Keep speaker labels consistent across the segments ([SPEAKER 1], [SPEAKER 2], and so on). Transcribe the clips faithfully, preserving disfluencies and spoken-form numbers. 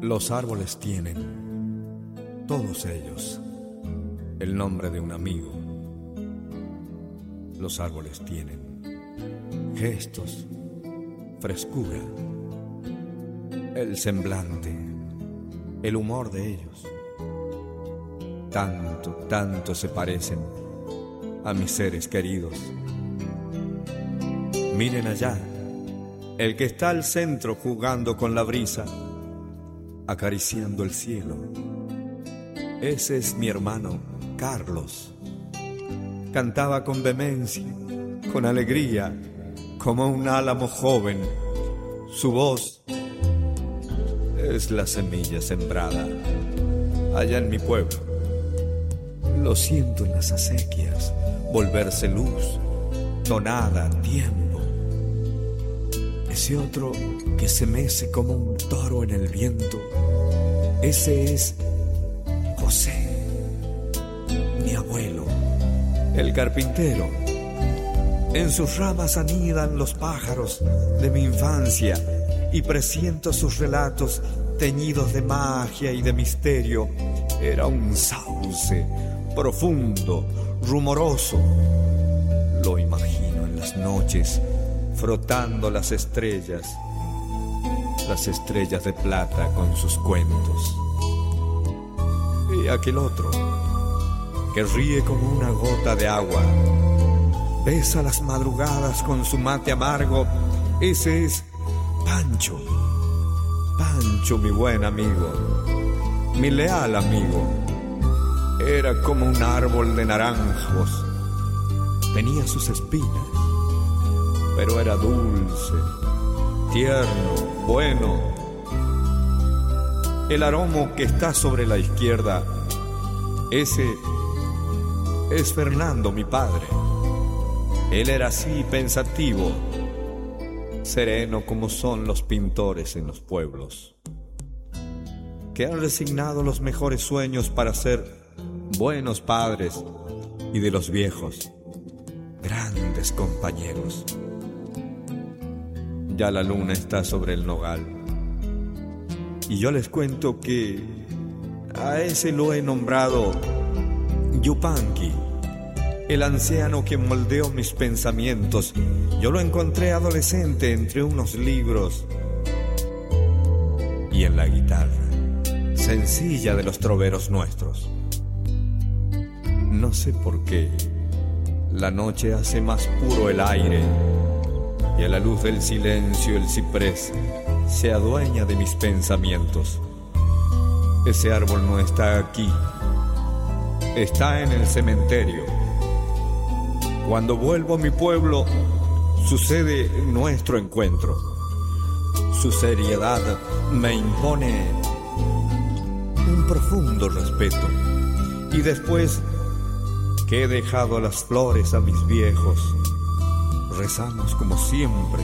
[SPEAKER 1] Los árboles tienen, todos ellos, el nombre de un amigo. Los árboles tienen gestos, frescura, el semblante, el humor de ellos. Tanto, tanto se parecen a mis seres queridos. Miren allá, el que está al centro jugando con la brisa, acariciando el cielo. Ese es mi hermano Carlos. Cantaba con vehemencia, con alegría, como un álamo joven. Su voz es la semilla sembrada allá en mi pueblo. Lo siento en las acequias, volverse luz, tonada, tiempo. Ese otro que se mece como un toro en el viento, ese es José, mi abuelo, el carpintero. En sus ramas anidan los pájaros de mi infancia y presiento sus relatos teñidos de magia y de misterio. Era un sauce profundo, rumoroso. Lo imagino en las noches frotando las estrellas, las estrellas de plata con sus cuentos. Y aquel otro que ríe como una gota de agua, besa las madrugadas con su mate amargo, ese es Pancho. Pancho, mi buen amigo, mi leal amigo. Era como un árbol de naranjos, tenía sus espinas, pero era dulce, tierno, bueno. El aromo que está sobre la izquierda, ese es Fernando, mi padre. Él era así, pensativo, sereno como son los pintores en los pueblos, que han resignado los mejores sueños para ser buenos padres y de los viejos, grandes compañeros. Ya la luna está sobre el nogal y yo les cuento que a ese lo he nombrado Yupanqui, el anciano que moldeó mis pensamientos. Yo lo encontré adolescente entre unos libros y en la guitarra sencilla de los troveros nuestros. No sé por qué la noche hace más puro el aire y a la luz del silencio el ciprés se adueña de mis pensamientos. Ese árbol no está aquí, está en el cementerio. Cuando vuelvo a mi pueblo sucede nuestro encuentro. Su seriedad me impone un profundo respeto. Y después que he dejado las flores a mis viejos, rezamos como siempre,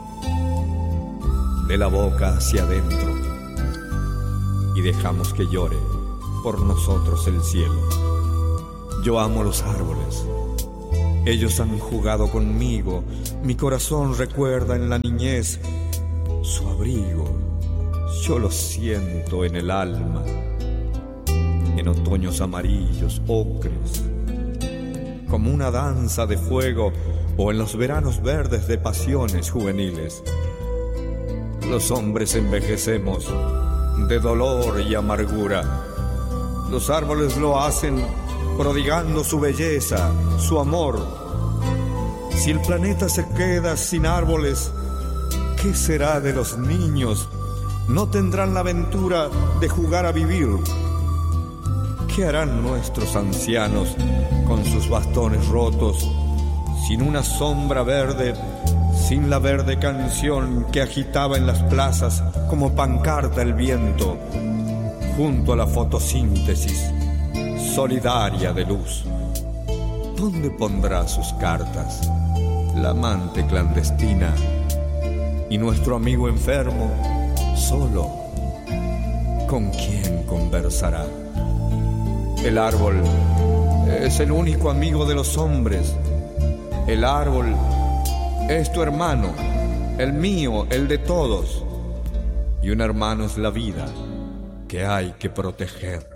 [SPEAKER 1] de la boca hacia adentro, y dejamos que llore por nosotros el cielo. Yo amo los árboles, ellos han jugado conmigo, mi corazón recuerda en la niñez su abrigo, yo lo siento en el alma, en otoños amarillos, ocres, como una danza de fuego, o en los veranos verdes de pasiones juveniles. Los hombres envejecemos de dolor y amargura. Los árboles lo hacen prodigando su belleza, su amor. Si el planeta se queda sin árboles, ¿qué será de los niños? No tendrán la aventura de jugar a vivir. ¿Qué harán nuestros ancianos con sus bastones rotos, sin una sombra verde, sin la verde canción que agitaba en las plazas como pancarta el viento, junto a la fotosíntesis solidaria de luz? ¿Dónde pondrá sus cartas la amante clandestina y nuestro amigo enfermo solo? ¿Con quién conversará? El árbol es el único amigo de los hombres. El árbol es tu hermano, el mío, el de todos. Y un hermano es la vida, que hay que proteger.